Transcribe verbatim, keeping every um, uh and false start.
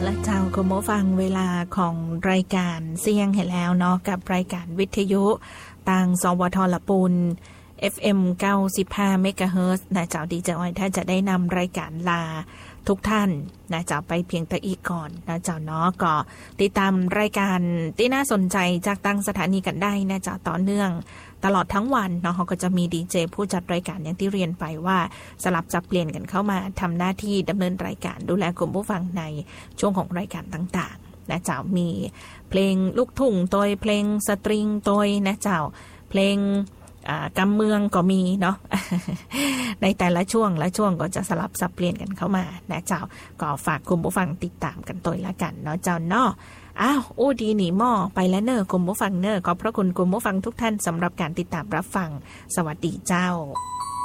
และเจ้าคุณผู้ฟังเวลาของรายการเสี่ยงเห็นแล้วเนาะกับรายการวิทยุทางสวทละปูน เอฟ เอ็ม เก้าสิบห้า เมกะเฮิรตซ์นะเจ้าดีเจ้าถ้าจะได้นำรายการลาทุกท่านนะเจ้าไปเพียงแต่อีกก่อนนะเจ้าเนาะก็ติดตามรายการที่น่าสนใจจากตั้งสถานีกันได้นะเจ้าต่อเนื่องตลอดทั้งวันเนาะเขาก็จะมีดีเจผู้จัดรายการอย่างที่เรียนไปว่าสลับจับเปลี่ยนกันเข้ามาทำหน้าที่ดำเนินรายการดูแลกลุ่มผู้ฟังในช่วงของรายการต่างๆนะเจ้ามีเพลงลูกทุ่งโดยเพลงสตริงโดยนะเจ้าเพลงกำเมืองก็มีเนาะ ในแต่ละช่วงและช่วงก็จะสลับสับเปลี่ยนกันเข้ามานะเจ้าก็ฝากคุณผู้ฟังติดตามกันตัวละกันเนาะเจ้าเนาะอ้าวอู้ดีหนีหม้อไปแล้วเนอะคุณผู้ฟังเนอะขอบพระคุณคุณผู้ฟังทุกท่านสำหรับการติดตามรับฟังสวัสดีเจ้า